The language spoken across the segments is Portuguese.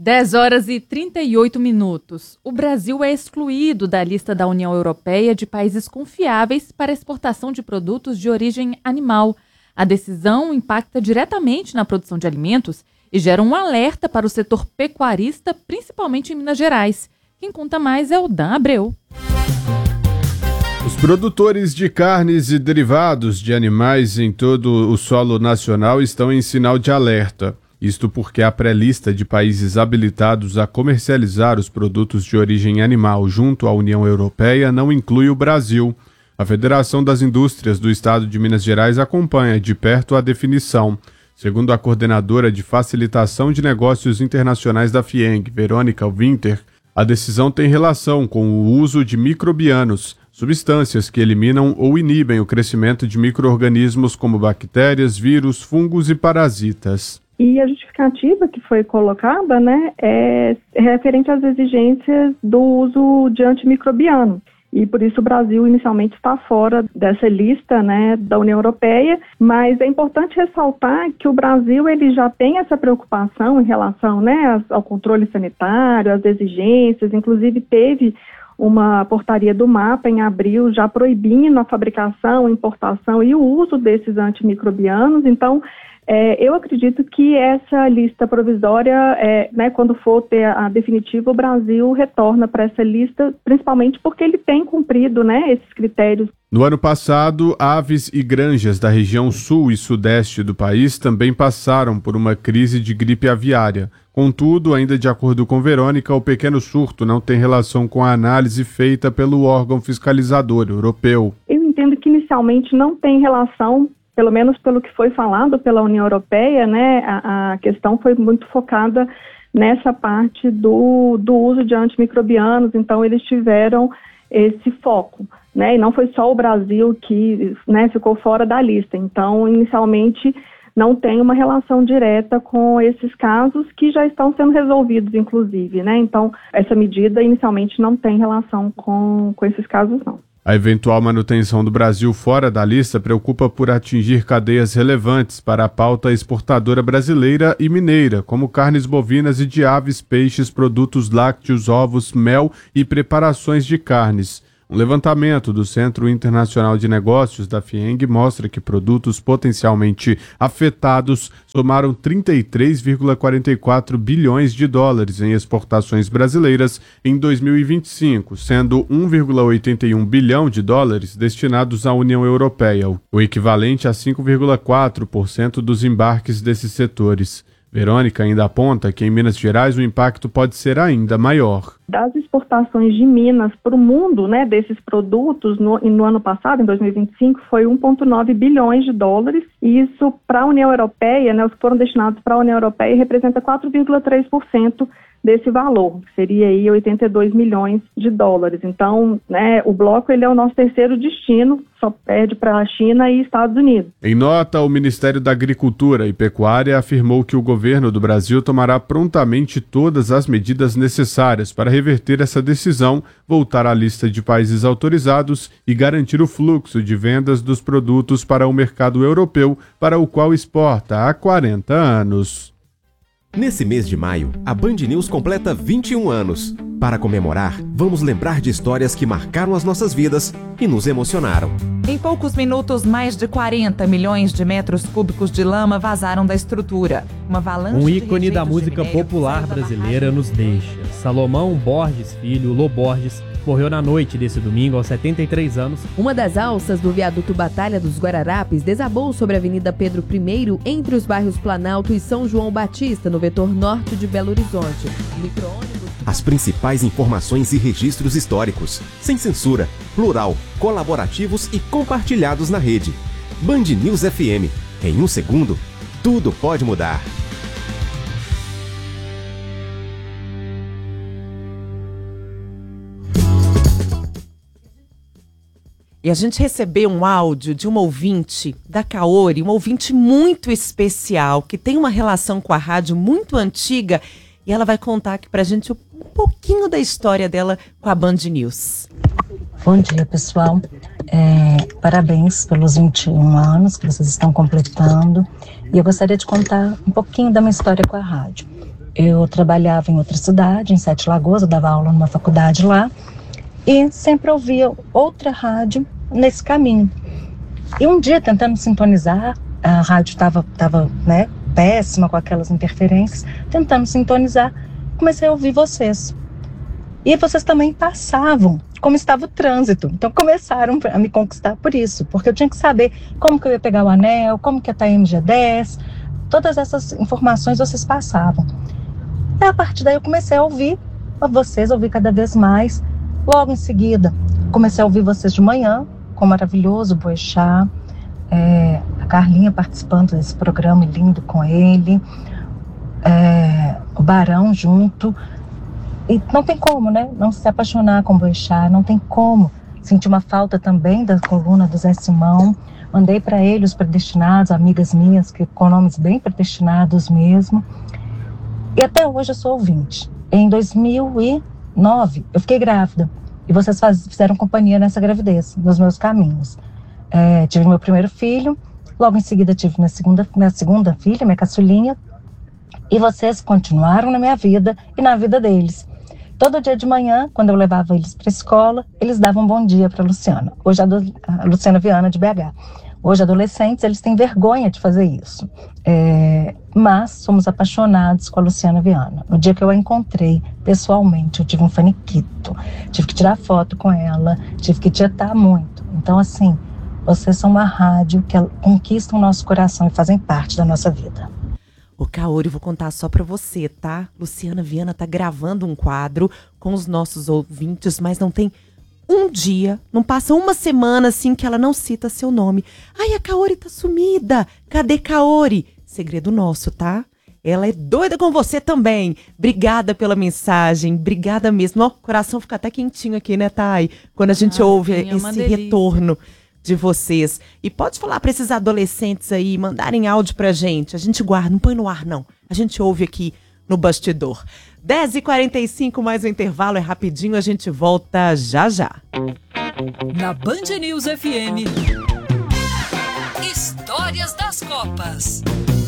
10h38. O Brasil é excluído da lista da União Europeia de países confiáveis para exportação de produtos de origem animal. A decisão impacta diretamente na produção de alimentos e gera um alerta para o setor pecuarista, principalmente em Minas Gerais. Quem conta mais é o Dan Abreu. Os produtores de carnes e derivados de animais em todo o solo nacional estão em sinal de alerta. Isto porque a pré-lista de países habilitados a comercializar os produtos de origem animal junto à União Europeia não inclui o Brasil. A Federação das Indústrias do Estado de Minas Gerais acompanha de perto a definição. Segundo a coordenadora de Facilitação de Negócios Internacionais da FIENG, Verônica Winter, a decisão tem relação com o uso de microbianos, substâncias que eliminam ou inibem o crescimento de micro-organismos como bactérias, vírus, fungos e parasitas. E a justificativa que foi colocada, é referente às exigências do uso de antimicrobiano. E por isso o Brasil inicialmente está fora dessa lista, da União Europeia, mas é importante ressaltar que o Brasil ele já tem essa preocupação em relação, ao controle sanitário, às exigências, inclusive teve uma portaria do MAPA em abril já proibindo a fabricação, importação e o uso desses antimicrobianos. Então, eu acredito que essa lista provisória, quando for ter a definitiva, o Brasil retorna para essa lista, principalmente porque ele tem cumprido, esses critérios. No ano passado, aves e granjas da região sul e sudeste do país também passaram por uma crise de gripe aviária. Contudo, ainda de acordo com Verônica, o pequeno surto não tem relação com a análise feita pelo órgão fiscalizador europeu. Eu entendo que inicialmente não tem relação, pelo menos pelo que foi falado pela União Europeia, a questão foi muito focada nessa parte do uso de antimicrobianos, então eles tiveram esse foco, e não foi só o Brasil que ficou fora da lista. Então, inicialmente, não tem uma relação direta com esses casos que já estão sendo resolvidos, inclusive, Então, essa medida inicialmente não tem relação com esses casos, não. A eventual manutenção do Brasil fora da lista preocupa por atingir cadeias relevantes para a pauta exportadora brasileira e mineira, como carnes bovinas e de aves, peixes, produtos lácteos, ovos, mel e preparações de carnes. Um levantamento do Centro Internacional de Negócios da FIENG mostra que produtos potencialmente afetados somaram 33,44 bilhões de dólares em exportações brasileiras em 2025, sendo 1,81 bilhão de dólares destinados à União Europeia, o equivalente a 5,4% dos embarques desses setores. Verônica ainda aponta que em Minas Gerais o impacto pode ser ainda maior. Das exportações de Minas para o mundo, desses produtos, no ano passado, em 2025, foi 1,9 bilhões de dólares. E isso para a União Europeia, os que foram destinados para a União Europeia, representa 4,3% desse valor, que seria aí 82 milhões de dólares. Então, o bloco ele é o nosso terceiro destino, só perde para a China e Estados Unidos. Em nota, o Ministério da Agricultura e Pecuária afirmou que o governo do Brasil tomará prontamente todas as medidas necessárias para reverter essa decisão, voltar à lista de países autorizados e garantir o fluxo de vendas dos produtos para o mercado europeu, para o qual exporta há 40 anos. Nesse mês de maio, a Band News completa 21 anos. Para comemorar, vamos lembrar de histórias que marcaram as nossas vidas e nos emocionaram. Em poucos minutos, mais de 40 milhões de metros cúbicos de lama vazaram da estrutura. Uma avalanche um ícone da música popular brasileira nos deixa. Salomão Borges Filho, Lô Borges, morreu na noite desse domingo aos 73 anos. Uma das alças do viaduto Batalha dos Guararapes desabou sobre a Avenida Pedro I, entre os bairros Planalto e São João Batista, no vetor norte de Belo Horizonte. As principais informações e registros históricos, sem censura, plural, colaborativos e compartilhados na rede. Band News FM. Em 1 segundo, tudo pode mudar. E a gente recebeu um áudio de uma ouvinte da Kaori, uma ouvinte muito especial, que tem uma relação com a rádio muito antiga, e ela vai contar aqui pra gente um pouquinho da história dela com a Band News. Bom dia, pessoal. Parabéns pelos 21 anos que vocês estão completando. E eu gostaria de contar um pouquinho da minha história com a rádio. eu trabalhava em outra cidade, em Sete Lagoas, eu dava aula numa faculdade lá, e sempre ouvia outra rádio nesse caminho. E um dia, tentando sintonizar, a rádio estava né, péssima, com aquelas interferências, tentando sintonizar, comecei a ouvir vocês. E vocês também passavam como estava o trânsito. Então começaram a me conquistar por isso, porque eu tinha que saber como que eu ia pegar o anel, como que ia estar a MG10, todas essas informações vocês passavam. E a partir daí eu comecei a ouvir vocês, ouvir cada vez mais. Logo em seguida, comecei a ouvir vocês de manhã, com o maravilhoso Boechat, a Carlinha participando desse programa lindo com ele, o Barão junto. E não tem como, né? Não se apaixonar com o Boechat, não tem como. Senti uma falta também da coluna do Zé Simão. Mandei para ele os predestinados, amigas minhas, que com nomes bem predestinados mesmo. E até hoje eu sou ouvinte. Em 2009, eu fiquei grávida. E vocês fizeram companhia nessa gravidez, nos meus caminhos. Tive meu primeiro filho, logo em seguida tive minha segunda filha, minha caçulinha. E vocês continuaram na minha vida e na vida deles. Todo dia de manhã, quando eu levava eles para a escola, eles davam bom dia para a Luciana. Hoje a Luciana Viana, de BH. Hoje, adolescentes, eles têm vergonha de fazer isso. Mas somos apaixonados com a Luciana Viana. No dia que eu a encontrei, pessoalmente, eu tive um faniquito. Tive que tirar foto com ela, tive que tietar muito. Então, assim, vocês são uma rádio que conquistam o nosso coração e fazem parte da nossa vida. Ô, Kaori, vou contar só pra você, tá? Luciana Viana tá gravando um quadro com os nossos ouvintes, mas não tem um dia, não passa uma semana assim que ela não cita seu nome. Ai, a Kaori tá sumida. Cadê Kaori? Segredo nosso, tá? Ela é doida com você também. Obrigada pela mensagem, obrigada mesmo. Ó, o coração fica até quentinho aqui, né, Thay? Quando a gente ouve esse retorno de vocês. E pode falar para esses adolescentes aí, mandarem áudio pra gente. A gente guarda, não põe no ar não. A gente ouve aqui no bastidor. 10h45, mais um intervalo, é rapidinho, a gente volta já já. Na Band News FM, Histórias das Copas.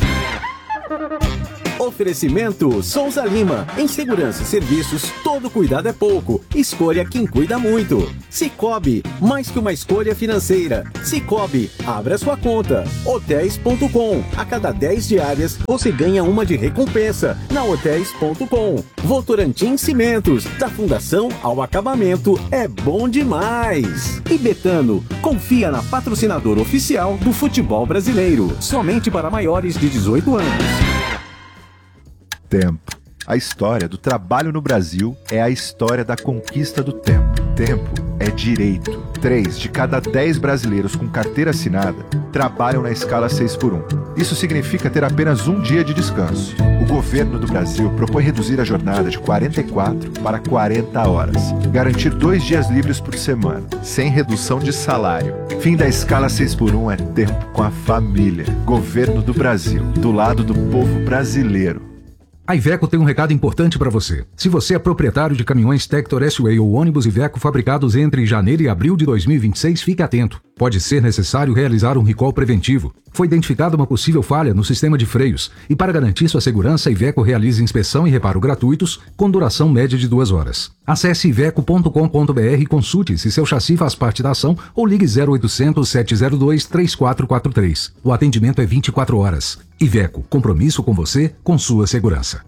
Oferecimento Souza Lima. Em segurança e serviços, todo cuidado é pouco. Escolha quem cuida muito. Cicobi, mais que uma escolha financeira. Cicobi, abra sua conta. Hotéis.com. A cada 10 diárias, você ganha uma de recompensa. Na Hotéis.com. Votorantim Cimentos. Da fundação ao acabamento, é bom demais. E Betano, confia na patrocinadora oficial do futebol brasileiro. Somente para maiores de 18 anos. Tempo. A história do trabalho no Brasil é a história da conquista do tempo. Tempo é direito. 3 de cada 10 brasileiros com carteira assinada trabalham na escala 6x1. Isso significa ter apenas um dia de descanso. O governo do Brasil propõe reduzir a jornada de 44 para 40 horas. Garantir 2 dias livres por semana, sem redução de salário. Fim da escala 6x1 é tempo com a família. Governo do Brasil, do lado do povo brasileiro. A Iveco tem um recado importante para você. Se você é proprietário de caminhões Tector S-Way ou ônibus Iveco fabricados entre janeiro e abril de 2026, fique atento. Pode ser necessário realizar um recall preventivo. Foi identificada uma possível falha no sistema de freios e, para garantir sua segurança, a Iveco realiza inspeção e reparo gratuitos com duração média de 2 horas. Acesse iveco.com.br e consulte se seu chassi faz parte da ação ou ligue 0800 702 3443. O atendimento é 24 horas. Iveco, compromisso com você, com sua segurança.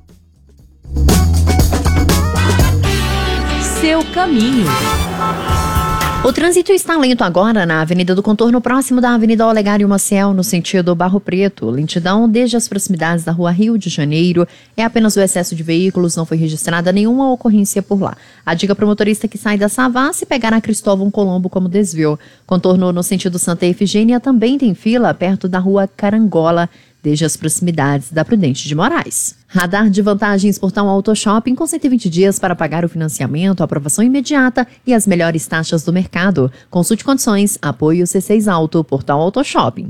Seu caminho. O trânsito está lento agora na Avenida do Contorno, próximo da Avenida Olegário Maciel, no sentido Barro Preto. Lentidão desde as proximidades da Rua Rio de Janeiro. É apenas o excesso de veículos, não foi registrada nenhuma ocorrência por lá. A dica para o motorista que sai da Savassi pegar a Cristóvão Colombo como desvio. Contorno no sentido Santa Efigênia também tem fila perto da Rua Carangola, desde as proximidades da Prudente de Moraes. Radar de vantagens Portal Auto Shopping com 120 dias para pagar o financiamento, aprovação imediata e as melhores taxas do mercado. Consulte condições, apoio C6 Auto, Portal Auto Shopping.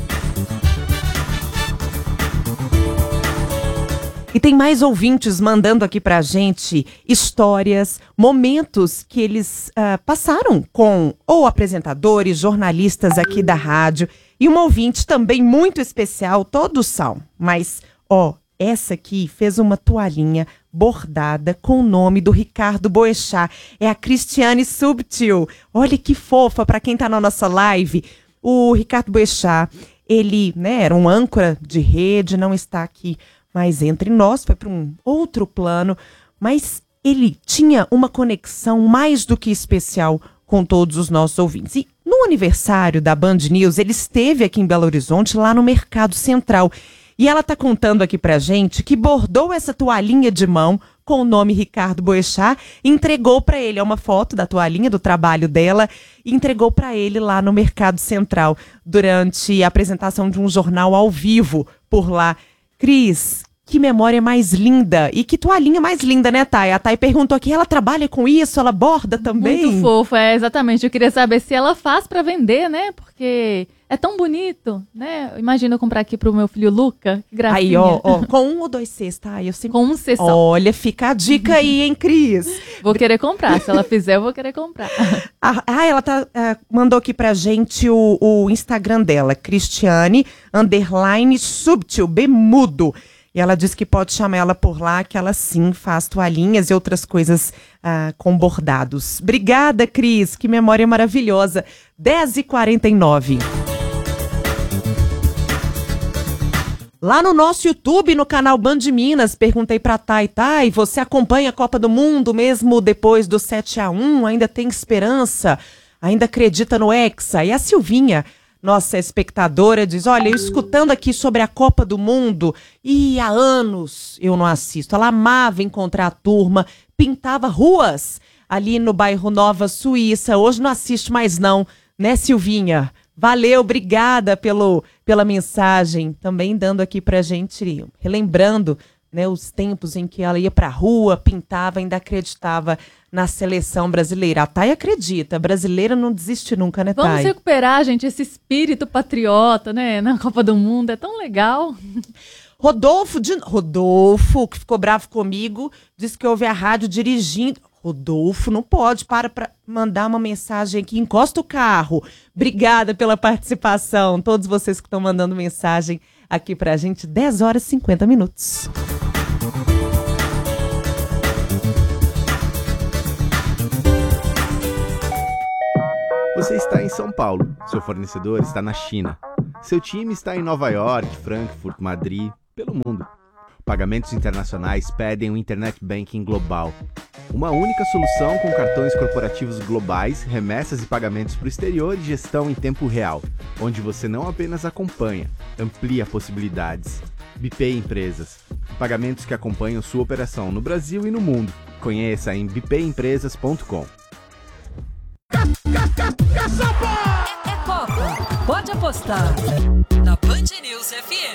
E tem mais ouvintes mandando aqui pra gente histórias, momentos que eles passaram com ou apresentadores, jornalistas aqui da rádio. E uma ouvinte também muito especial, todos são, mas essa aqui fez uma toalhinha bordada com o nome do Ricardo Boechat. É a Cristiane Subtil. Olha que fofa para quem tá na nossa live. O Ricardo Boechat, ele, né, era um âncora de rede, não está aqui mais entre nós, foi para um outro plano, mas ele tinha uma conexão mais do que especial com todos os nossos ouvintes. E no aniversário da Band News, ele esteve aqui em Belo Horizonte, lá no Mercado Central. E ela está contando aqui pra gente que bordou essa toalhinha de mão com o nome Ricardo Boechat, entregou para ele, é uma foto da toalhinha do trabalho dela, e entregou para ele lá no Mercado Central, durante a apresentação de um jornal ao vivo por lá. Cris, que memória mais linda e que toalhinha mais linda, né, Thay? A Thay perguntou aqui, ela trabalha com isso, ela borda também? Muito fofo, exatamente. Eu queria saber se ela faz para vender, né? Porque é tão bonito, né? Imagina eu comprar aqui pro meu filho Luca, que gracinha. Aí, ó, com 1 ou 2 Cs, tá? Eu sempre... Com 1 C só. Olha, fica a dica aí, hein, Cris? Vou querer comprar, se ela fizer, eu vou querer comprar. Ela mandou aqui pra gente o Instagram dela, Cristiane_Subtil, Bemudo. E ela disse que pode chamar ela por lá, que ela sim faz toalhinhas e outras coisas com bordados. Obrigada, Cris, que memória maravilhosa. 10h49. Lá no nosso YouTube, no canal Band Minas, perguntei pra Thay, você acompanha a Copa do Mundo mesmo depois do 7-1? Ainda tem esperança? Ainda acredita no Hexa? E a Silvinha, nossa espectadora, diz, olha, eu escutando aqui sobre a Copa do Mundo e há anos eu não assisto. Ela amava encontrar a turma, pintava ruas ali no bairro Nova Suíça. Hoje não assiste mais não, né, Silvinha? Valeu, obrigada pela mensagem. Também dando aqui pra gente, relembrando, né, os tempos em que ela ia pra rua, pintava, ainda acreditava na seleção brasileira. A Thay acredita, a brasileira não desiste nunca, né, Thay? Vamos recuperar, gente, esse espírito patriota, né, na Copa do Mundo, é tão legal. Rodolfo, que ficou bravo comigo, disse que ouve a rádio dirigindo. Rodolfo, não pode, para mandar uma mensagem aqui, encosta o carro. Obrigada pela participação, todos vocês que estão mandando mensagem aqui pra gente, 10h50. Você está em São Paulo, seu fornecedor está na China, seu time está em Nova York, Frankfurt, Madrid, pelo mundo. Pagamentos internacionais pedem um Internet Banking global. Uma única solução com cartões corporativos globais, remessas e pagamentos para o exterior e gestão em tempo real, onde você não apenas acompanha, amplia possibilidades. BPay Empresas. Pagamentos que acompanham sua operação no Brasil e no mundo. Conheça em bpayempresas.com. É Copa. Pode apostar. Na Band News FM.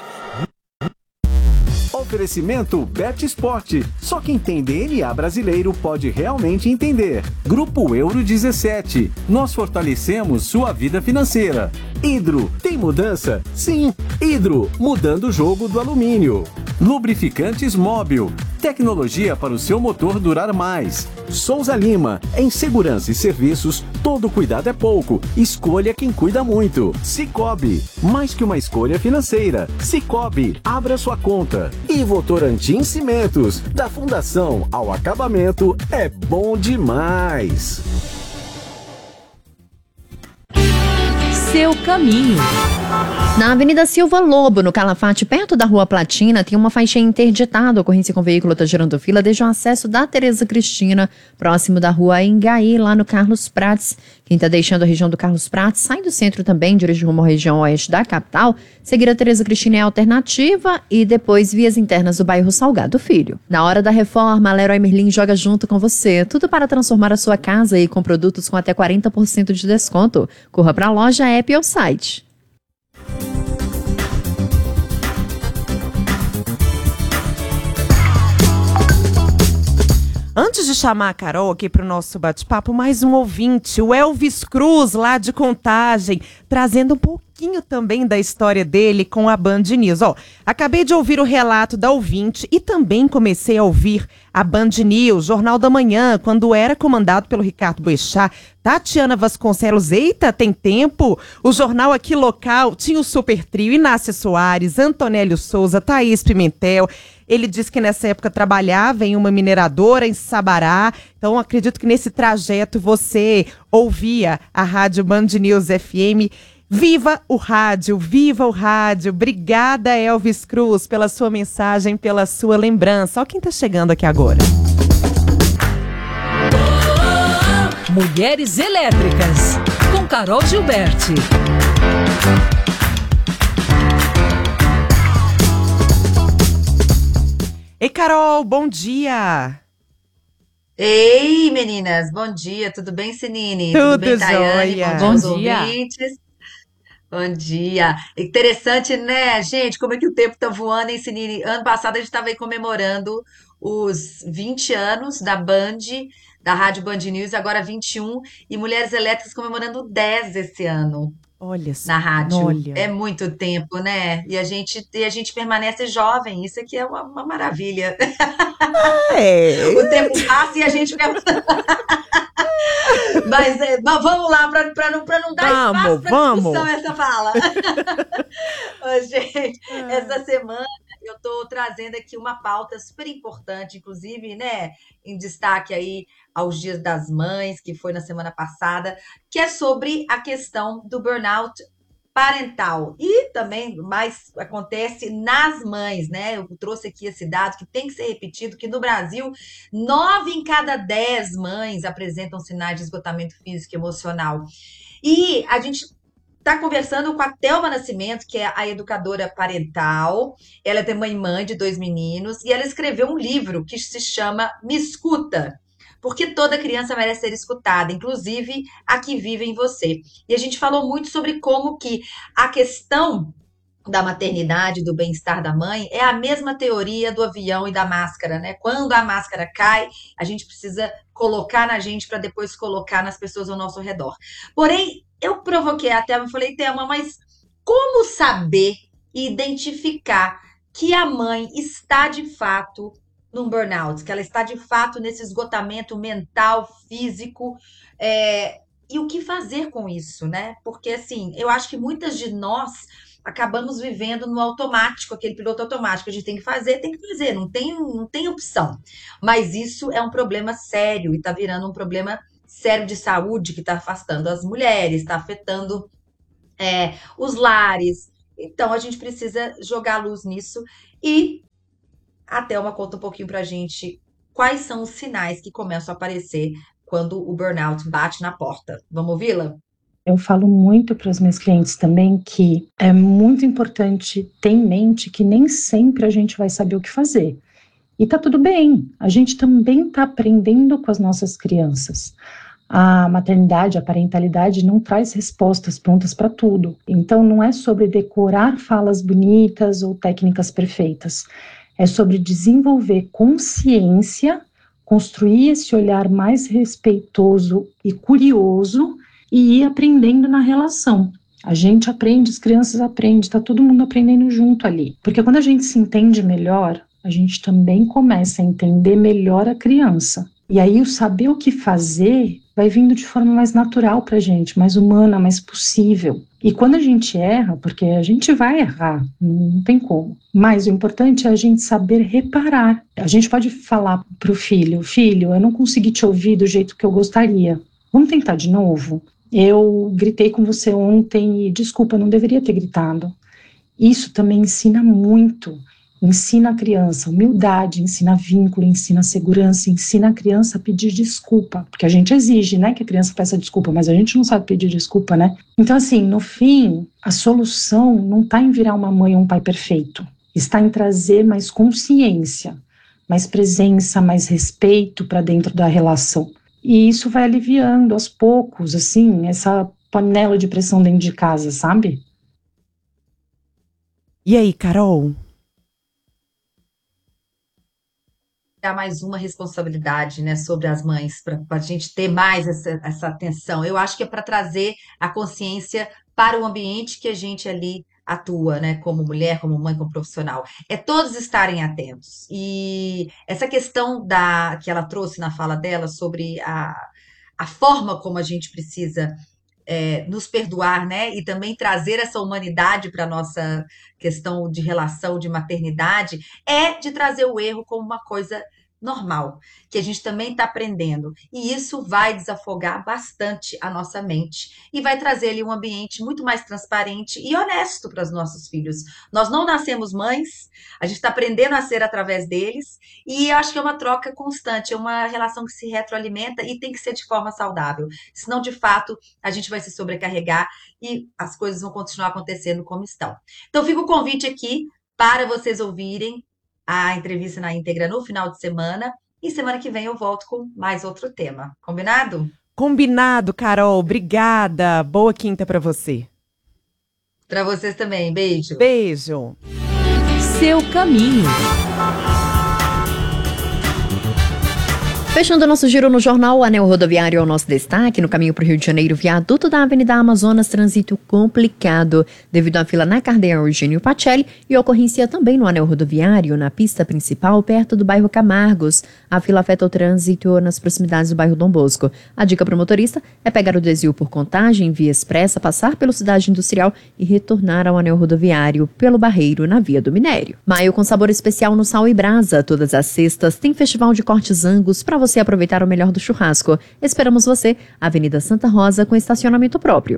Oferecimento Bet Sport. Só quem tem DNA brasileiro pode realmente entender. Grupo Euro 17. Nós fortalecemos sua vida financeira. Hidro. Tem mudança? Sim. Hidro. Mudando o jogo do alumínio. Lubrificantes Móbil. Tecnologia para o seu motor durar mais. Souza Lima. Em segurança e serviços, todo cuidado é pouco. Escolha quem cuida muito. Sicoob. Mais que uma escolha financeira. Sicoob. Abra sua conta. E Votorantim Cimentos. Da fundação ao acabamento, é bom demais. Seu caminho. Na Avenida Silva Lobo, no Calafate, perto da Rua Platina, tem uma faixinha interditada. A ocorrência com o veículo está gerando fila desde o acesso da Tereza Cristina, próximo da Rua Engaí, lá no Carlos Prates. Quem está deixando a região do Carlos Prates, sai do centro também, dirige rumo à região oeste da capital. Seguir a Tereza Cristina é a alternativa e depois vias internas do bairro Salgado Filho. Na hora da reforma, a Leroy Merlin joga junto com você. Tudo para transformar a sua casa e com produtos com até 40% de desconto. Corra para a loja, app ou site. Antes de chamar a Carol aqui para o nosso bate-papo, mais um ouvinte, o Elvis Cruz, lá de Contagem, trazendo um pouquinho também da história dele com a Band News. Acabei de ouvir o relato da ouvinte e também comecei a ouvir a Band News, Jornal da Manhã, quando era comandado pelo Ricardo Boechat. Tatiana Vasconcelos, eita, tem tempo? O jornal aqui local tinha o Super Trio, Inácia Soares, Antonélio Souza, Thaís Pimentel. Ele disse que nessa época trabalhava em uma mineradora em Sabará. Então, acredito que nesse trajeto você ouvia a Rádio Band News FM. Viva o rádio, viva o rádio. Obrigada, Elvis Cruz, pela sua mensagem, pela sua lembrança. Olha quem tá chegando aqui agora. Mulheres Elétricas, com Carol Gilberti. Ei, Carol, bom dia. Ei, meninas, bom dia. Tudo bem, Sinine? Tudo bem, Tayane? jóia. Bom dia aos Bom dia. ouvintes. Bom dia. Interessante, né, gente? Como é que o tempo tá voando, hein, Sinine? Ano passado a gente estava aí comemorando os 20 anos da Band, da Rádio Band News, agora 21, e Mulheres Elétricas comemorando 10 esse ano. Olha só, Na rádio. olha. É muito tempo, né? E a gente permanece jovem. Isso aqui é uma maravilha. É. O tempo passa e a gente permanece. Mas vamos lá, para não dar espaço para discussão essa fala. Ô, gente, essa semana eu estou trazendo aqui uma pauta super importante, inclusive, né, em destaque aí aos Dias das Mães, que foi na semana passada, que é sobre a questão do burnout parental. E também mais acontece nas mães, né? Eu trouxe aqui esse dado que tem que ser repetido, que no Brasil, 9 em cada 10 mães apresentam sinais de esgotamento físico e emocional. E a gente está conversando com a Thelma Nascimento, que é a educadora parental. Ela é mãe de 2 meninos, e ela escreveu um livro que se chama Me Escuta, porque toda criança merece ser escutada, inclusive a que vive em você. E a gente falou muito sobre como que a questão da maternidade, do bem-estar da mãe, é a mesma teoria do avião e da máscara, né? Quando a máscara cai, a gente precisa colocar na gente para depois colocar nas pessoas ao nosso redor. Porém, eu provoquei a Thelma e falei, Thelma, mas como saber e identificar que a mãe está de fato num burnout, que ela está de fato nesse esgotamento mental, físico, e o que fazer com isso, né? Porque assim, eu acho que muitas de nós acabamos vivendo no automático, aquele piloto automático, a gente tem que fazer, não tem opção. Mas isso é um problema sério e está virando um problema sério de saúde que está afastando as mulheres, está afetando os lares. Então a gente precisa jogar luz nisso e a Thelma conta um pouquinho pra gente quais são os sinais que começam a aparecer quando o burnout bate na porta. Vamos ouvi-la? Eu falo muito para os meus clientes também que é muito importante ter em mente que nem sempre a gente vai saber o que fazer. E tá tudo bem, a gente também tá aprendendo com as nossas crianças. A maternidade, a parentalidade não traz respostas prontas para tudo. Então não é sobre decorar falas bonitas ou técnicas perfeitas. É sobre desenvolver consciência, construir esse olhar mais respeitoso e curioso e ir aprendendo na relação. A gente aprende, as crianças aprendem, está todo mundo aprendendo junto ali. Porque quando a gente se entende melhor, a gente também começa a entender melhor a criança. E aí o saber o que fazer vai vindo de forma mais natural para a gente, mais humana, mais possível. E quando a gente erra, porque a gente vai errar, não tem como. Mas o importante é a gente saber reparar. A gente pode falar para o filho, eu não consegui te ouvir do jeito que eu gostaria. Vamos tentar de novo? Eu gritei com você ontem e desculpa, eu não deveria ter gritado. Isso também ensina muito. Ensina a criança humildade, ensina vínculo, ensina segurança, ensina a criança a pedir desculpa, porque a gente exige, né, que a criança peça desculpa, mas a gente não sabe pedir desculpa, né? Então, assim, no fim, a solução não está em virar uma mãe ou um pai perfeito, está em trazer mais consciência, mais presença, mais respeito para dentro da relação. E isso vai aliviando aos poucos, assim, essa panela de pressão dentro de casa, sabe? E aí, Carol? Mais uma responsabilidade, né, sobre as mães, para a gente ter mais essa atenção. Eu acho que é para trazer a consciência para o ambiente que a gente ali atua, né, como mulher, como mãe, como profissional. É todos estarem atentos. E essa questão que ela trouxe na fala dela sobre a forma como a gente precisa nos perdoar, né? E também trazer essa humanidade para a nossa questão de relação, de maternidade, é de trazer o erro como uma coisa normal, que a gente também está aprendendo. E isso vai desafogar bastante a nossa mente e vai trazer ali um ambiente muito mais transparente e honesto para os nossos filhos. Nós não nascemos mães, a gente está aprendendo a ser através deles, e eu acho que é uma troca constante, é uma relação que se retroalimenta e tem que ser de forma saudável. Senão, de fato, a gente vai se sobrecarregar e as coisas vão continuar acontecendo como estão. Então, fica o convite aqui para vocês ouvirem a entrevista na íntegra no final de semana. E semana que vem eu volto com mais outro tema. Combinado? Combinado, Carol. Obrigada. Boa quinta para você. Para vocês também. Beijo. Beijo. Seu caminho. Fechando nosso giro no jornal, o anel rodoviário é o nosso destaque. No caminho para o Rio de Janeiro, viaduto da Avenida Amazonas, trânsito complicado devido à fila na Cardeal Eugênio Pacelli e ocorrência também no anel rodoviário, na pista principal, perto do bairro Camargos. A fila afeta o trânsito nas proximidades do bairro Dom Bosco. A dica para o motorista é pegar o desvio por Contagem, via expressa, passar pela cidade industrial e retornar ao anel rodoviário pelo Barreiro, na Via do Minério. Maio com sabor especial no Sal e Brasa. Todas as sextas tem festival de cortes Angus para você aproveitar o melhor do churrasco. Esperamos você, Avenida Santa Rosa, com estacionamento próprio.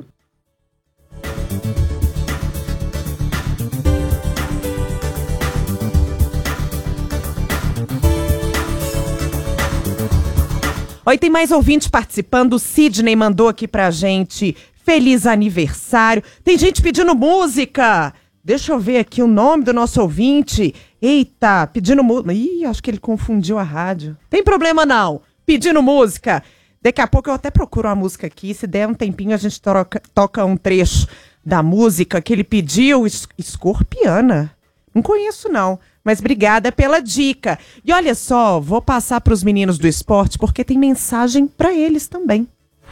Oi, tem mais ouvinte participando. O Sidney mandou aqui pra gente. Feliz aniversário. Tem gente pedindo música. Deixa eu ver aqui o nome do nosso ouvinte. Eita, pedindo música. Ih, acho que ele confundiu a rádio. Tem problema não. Pedindo música. Daqui a pouco eu até procuro uma música aqui. Se der um tempinho, a gente toca um trecho da música que ele pediu. Escorpiana. Não conheço não, mas obrigada pela dica. E olha só, vou passar para os meninos do esporte porque tem mensagem para eles também.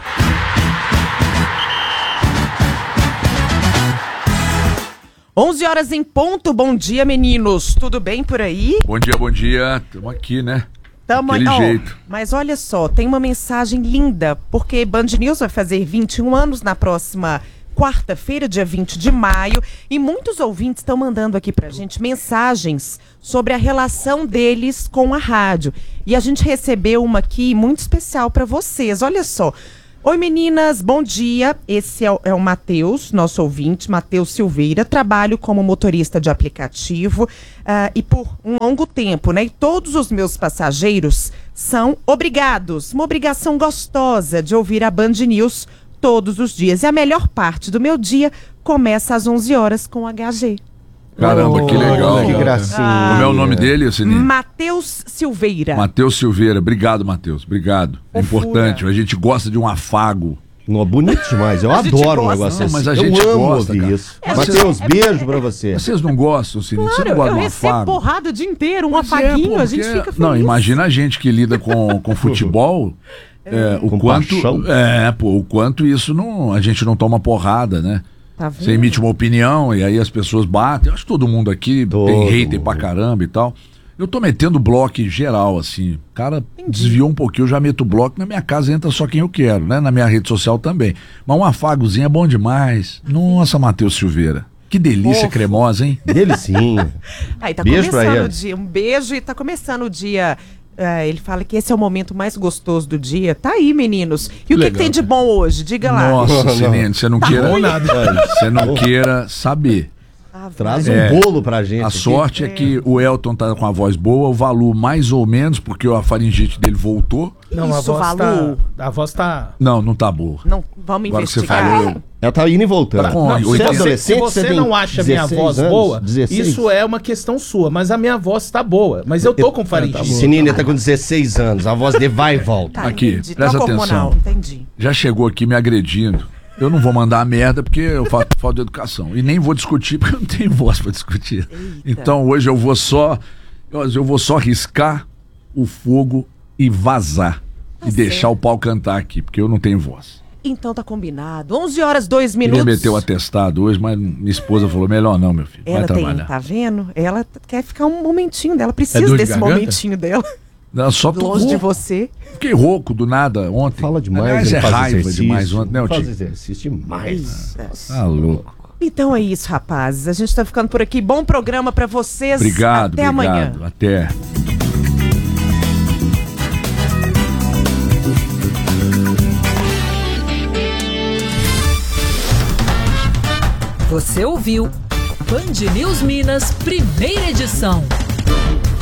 Onze horas em ponto. Bom dia, meninos. Tudo bem por aí? Bom dia, bom dia. Estamos aqui, né? Daquele jeito. Mas olha só, tem uma mensagem linda, porque Band News vai fazer 21 anos na próxima quarta-feira, dia 20 de maio, e muitos ouvintes estão mandando aqui pra gente mensagens sobre a relação deles com a rádio. E a gente recebeu uma aqui muito especial para vocês. Olha só. Oi, meninas, bom dia. Esse é o Matheus, nosso ouvinte, Matheus Silveira. Trabalho como motorista de aplicativo e por um longo tempo, né? E todos os meus passageiros são obrigados, uma obrigação gostosa de ouvir a Band News todos os dias. E a melhor parte do meu dia começa às 11 horas com HG. Caramba, que legal. Que gracinha. Como é o nome dele, Sininho? Matheus Silveira. Matheus Silveira. Obrigado, Matheus. Obrigado. É importante. A gente gosta de um afago. Não, bonito demais. Eu adoro um negócio assim. Mas a gente gosta, cara. Isso. Matheus, beijo pra você. Vocês não gostam, Sininho? Claro, você não gosta de um eu recebo afago? porrada o dia inteiro, um afaguinho, a gente fica feliz. Não, imagina a gente que lida com futebol. O quanto isso não, a gente não toma porrada, né? Tá vendo? Você emite uma opinião e aí as pessoas batem. Eu acho que todo mundo aqui tem hater pra caramba e tal. Eu tô metendo bloco em geral, assim. O cara desviou um pouquinho, eu já meto bloco. Na minha casa entra só quem eu quero, né? Na minha rede social também. Mas um afagozinho é bom demais. Nossa, Matheus Silveira. Que delícia cremosa, hein? Delicinho. Aí, tá beijo começando o dia. Um beijo e tá começando o dia. Ele fala que esse é o momento mais gostoso do dia. Tá aí, meninos. E o que tem de bom hoje? Diga lá. Nossa, Sininho, você não queira saber. Traz um bolo pra gente. A sorte é que o Elton tá com a voz boa, o Valu mais ou menos, porque a faringite dele voltou. Não, isso, Valu? A voz tá... Não tá boa. Não, vamos agora investigar. Você falou, ela tá indo e voltando. Se você não acha minha voz boa, 16? Isso é uma questão sua, mas a minha voz tá boa. Mas eu tô com faringite. Sininho tá com 16 anos, a voz dele vai e volta. Tá, aqui, presta atenção. Entendi. Já chegou aqui me agredindo. Eu não vou mandar a merda porque eu falta de educação. E nem vou discutir porque eu não tenho voz pra discutir. Eita. Então hoje eu vou só riscar o fogo e vazar. E deixar o pau cantar aqui, porque eu não tenho voz. Então tá combinado. 11 horas 2 minutos. Queria meter o atestado hoje, mas minha esposa falou, melhor não, meu filho. Vai trabalhar. Tá vendo? Ela quer ficar um momentinho dela, precisa desse momentinho dela. Só tô longe de você. Fiquei rouco do nada ontem. Fala demais. Aliás, raiva demais ontem, né, Faz exercício demais. Tá louco. Então é isso, rapazes. A gente tá ficando por aqui. Bom programa pra vocês. Obrigado, Até amanhã. Até. Você ouviu Band News Minas, primeira edição.